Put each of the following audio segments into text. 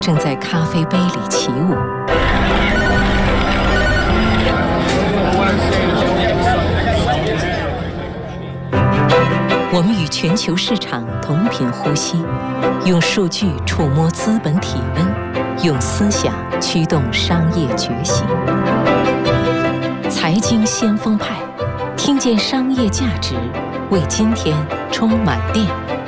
正在咖啡杯里起舞。我们与全球市场同频呼吸，用数据触摸资本体温，用思想驱动商业觉醒。财经先锋派，听见商业价值，为今天充满电。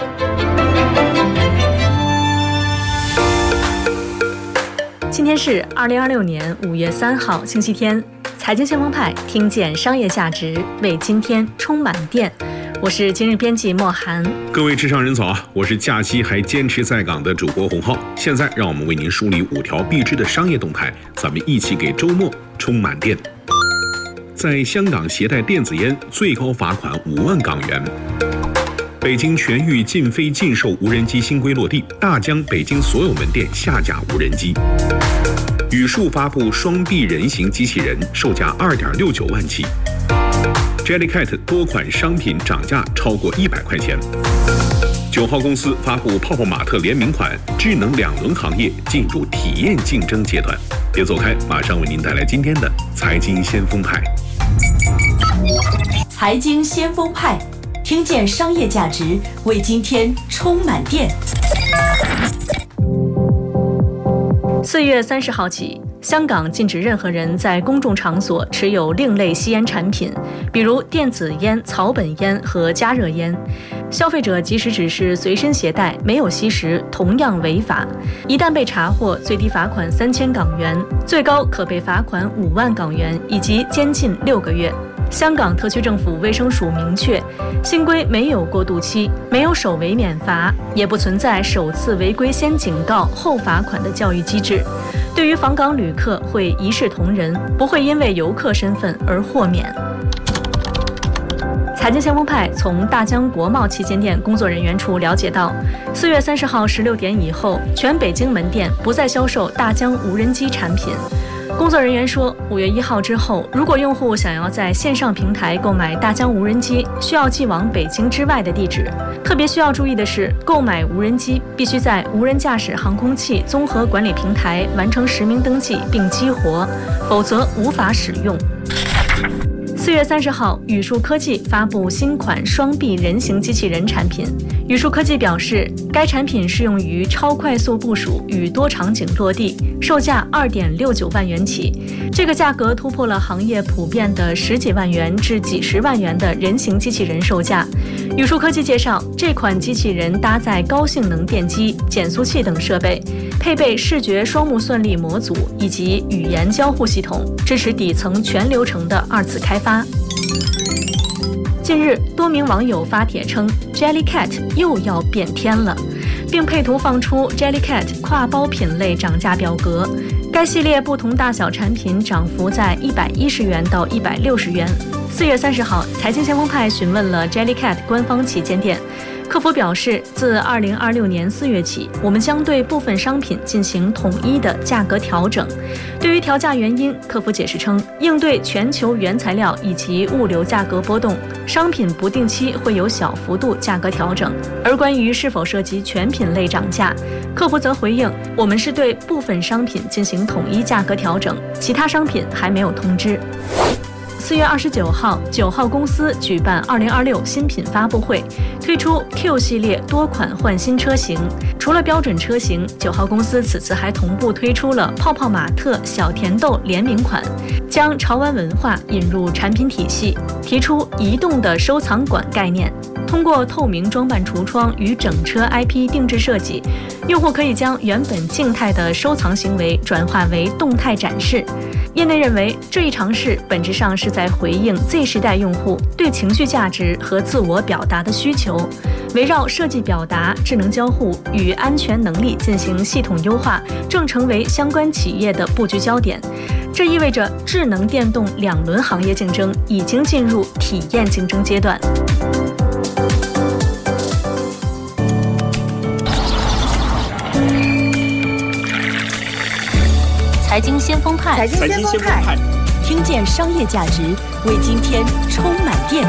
今天是2026年5月3号，星期天。财经先锋派，听见商业价值，为今天充满电。我是今日编辑莫涵。 各位职场人早啊！我是假期还坚持在岗的主播洪浩。现在让我们为您梳理5条必知的商业动态，咱们一起给周末充满电。在香港携带电子烟，最高罚款5万港元。北京全域禁飞禁售无人机新规落地，大疆北京所有门店下架无人机。宇树发布双臂人形机器人，售价2.69万起。Jellycat 多款商品涨价超过100块钱。9号公司发布泡泡玛特联名款，智能2轮行业进入体验竞争阶段。别走开，马上为您带来今天的财经先锋派。 财经先锋派，听见商业价值，为今天充满电。 4月30号起，香港禁止任何人在公众场所持有另类吸烟产品，比如电子烟、草本烟和加热烟。消费者即使只是随身携带，没有吸食，同样违法。一旦被查获，最低罚款3000港元，最高可被罚款5万港元，以及监禁6个月。香港特区政府卫生署明确，新规没有过渡期，没有首违免罚，也不存在首次违规先警告后罚款的教育机制。对于访港旅客会一视同仁，不会因为游客身份而豁免。财经先锋派从大疆国贸旗舰店工作人员处了解到，4月30号16点以后，全北京门店不再销售大疆无人机产品。工作人员说，5月1号之后，如果用户想要在线上平台购买大疆无人机，需要寄往北京之外的地址。特别需要注意的是，购买无人机必须在无人驾驶航空器综合管理平台完成实名登记并激活，否则无法使用。4月30号，宇树科技发布新款双臂人形机器人产品。宇树科技表示，该产品适用于超快速部署与多场景落地，售价2.69万元起。这个价格突破了行业普遍的10几万元至几十万元的人形机器人售价。宇树科技介绍，这款机器人搭载高性能电机、减速器等设备，配备视觉双目算力模组以及语言交互系统，支持底层全流程的2次开发。近日，多名网友发帖称 Jellycat 又要变天了，并配图放出 Jellycat 跨包品类涨价表格。该系列不同大小产品涨幅在110元到160元。4月30号，财经先锋派询问了 Jellycat 官方旗舰店。客服表示，自2026年4月起，我们将对部分商品进行统一的价格调整。对于调价原因，客服解释称，应对全球原材料以及物流价格波动，商品不定期会有小幅度价格调整。而关于是否涉及全品类涨价，客服则回应，我们是对部分商品进行统一价格调整，其他商品还没有通知。4月29号，9号公司举办2026新品发布会，推出 Q 系列多款换新车型。除了标准车型，9号公司此次还同步推出了泡泡玛特小甜豆联名款，将潮玩文化引入产品体系，提出移动的收藏馆概念。通过透明装扮橱窗与整车 IP 定制设计，用户可以将原本静态的收藏行为转化为动态展示。业内认为，这一尝试本质上是在回应 Z 时代用户对情绪价值和自我表达的需求，围绕设计表达、智能交互与安全能力进行系统优化，正成为相关企业的布局焦点。这意味着智能电动2轮行业竞争已经进入体验竞争阶段。 财经先锋派，听见商业价值，为今天充满电。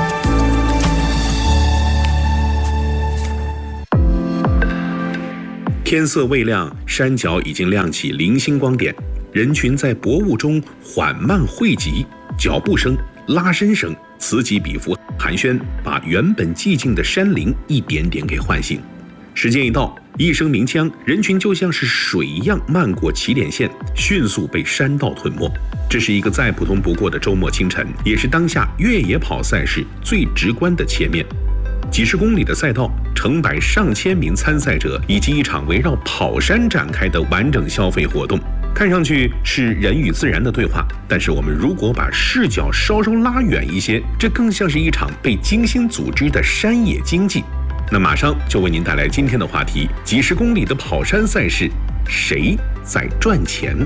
天色未亮，山脚已经亮起零星光点，人群在薄雾中缓慢汇集，脚步声、拉伸声此起彼伏寒暄，把原本寂静的山林一点点给唤醒。时间一到，一声鸣枪，人群就像是水一样漫过起点线，迅速被山道吞没。这是一个再普通不过的周末清晨，也是当下越野跑赛事最直观的切面。几十公里的赛道，成百上千名参赛者，以及一场围绕跑山展开的完整消费活动，看上去是人与自然的对话，但是我们如果把视角稍稍拉远一些，这更像是一场被精心组织的山野经济。那马上就为您带来今天的话题：几十公里的跑山赛事，谁在赚钱？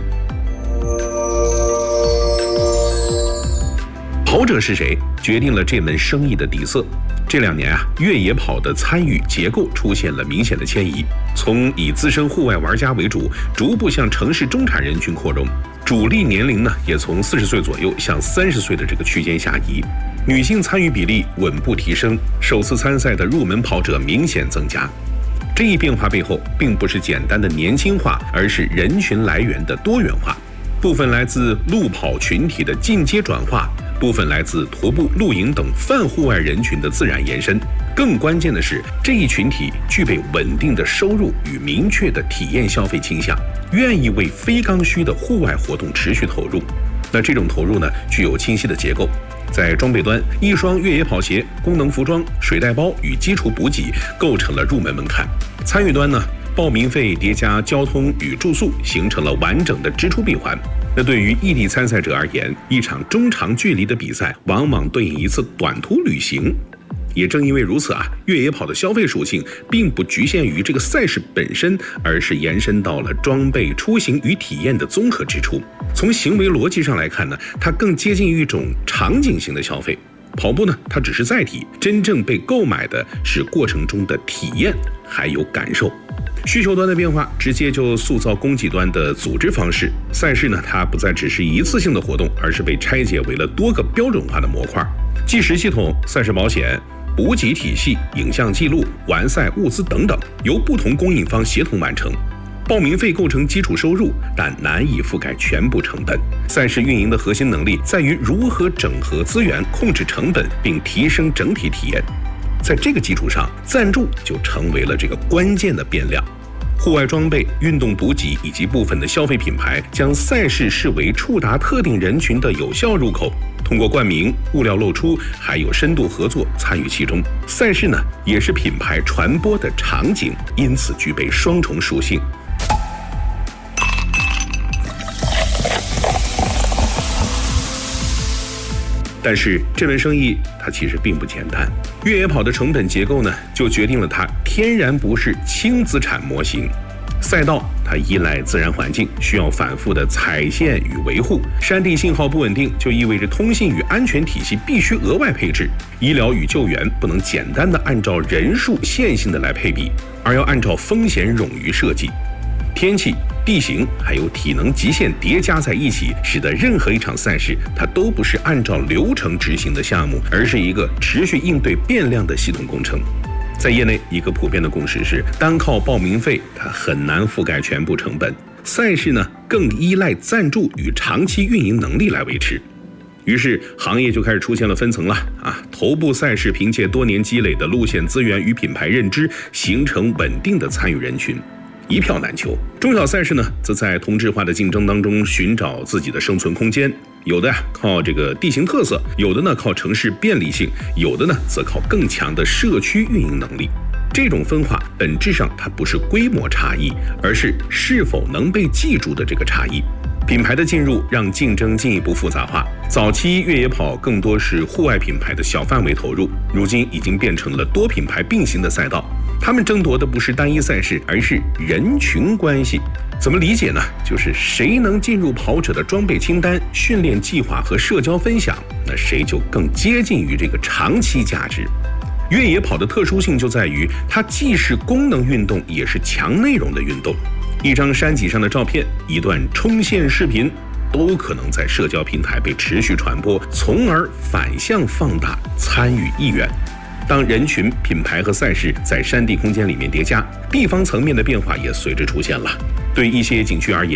跑者是谁，决定了这门生意的底色。这2年越野跑的参与结构出现了明显的迁移，从以资深户外玩家为主，逐步向城市中产人群扩容，主力年龄呢也从40岁左右向30岁的这个区间下移，女性参与比例稳步提升，首次参赛的入门跑者明显增加。这一变化背后并不是简单的年轻化，而是人群来源的多元化，部分来自路跑群体的进阶转化，部分来自徒步、露营等泛户外人群的自然延伸，更关键的是，这一群体具备稳定的收入与明确的体验消费倾向，愿意为非刚需的户外活动持续投入。那这种投入呢，具有清晰的结构。在装备端，一双越野跑鞋、功能服装、水袋包与基础补给构成了入门门槛。参与端呢，报名费叠加交通与住宿，形成了完整的支出闭环。那对于异地参赛者而言，一场中长距离的比赛往往对应一次短途旅行。也正因为如此越野跑的消费属性并不局限于这个赛事本身，而是延伸到了装备、出行与体验的综合支出。从行为逻辑上来看呢，它更接近于一种场景型的消费。跑步呢，它只是载体，真正被购买的是过程中的体验还有感受。需求端的变化直接就塑造供给端的组织方式。赛事呢，它不再只是一次性的活动，而是被拆解为了多个标准化的模块，计时系统、赛事保险、补给体系、影像记录、完赛物资等等，由不同供应方协同完成。报名费构成基础收入，但难以覆盖全部成本。赛事运营的核心能力在于如何整合资源、控制成本，并提升整体体验。在这个基础上，赞助就成为了这个关键的变量。户外装备、运动补给以及部分的消费品牌将赛事视为触达特定人群的有效入口，通过冠名、物料露出还有深度合作参与其中。赛事呢，也是品牌传播的场景，因此具备双重属性。但是这门生意它其实并不简单，越野跑的成本结构呢，就决定了它天然不是轻资产模型。赛道它依赖自然环境，需要反复的踩线与维护，山地信号不稳定，就意味着通信与安全体系必须额外配置，医疗与救援不能简单的按照人数线性的来配比，而要按照风险冗余设计。天气、地形还有体能极限叠加在一起，使得任何一场赛事它都不是按照流程执行的项目，而是一个持续应对变量的系统工程。在业内，一个普遍的共识是，单靠报名费它很难覆盖全部成本，赛事呢更依赖赞助与长期运营能力来维持。于是行业就开始出现了分层了头部赛事凭借多年积累的路线资源与品牌认知，形成稳定的参与人群，一票难求。中小赛事呢，则在同质化的竞争当中寻找自己的生存空间，有的靠这个地形特色，有的呢靠城市便利性，有的呢则靠更强的社区运营能力。这种分化本质上它不是规模差异，而是是否能被记住的这个差异。品牌的进入让竞争进一步复杂化，早期越野跑更多是户外品牌的小范围投入，如今已经变成了多品牌并行的赛道。他们争夺的不是单一赛事，而是人群关系。怎么理解呢？就是谁能进入跑者的装备清单、训练计划和社交分享，那谁就更接近于这个长期价值。越野跑的特殊性就在于，它既是功能运动，也是强内容的运动。一张山脊上的照片，一段冲线视频，都可能在社交平台被持续传播，从而反向放大参与意愿。 当人群、品牌和赛事在山地空间里面叠加，地方层面的变化也随之出现了。对一些景区而言，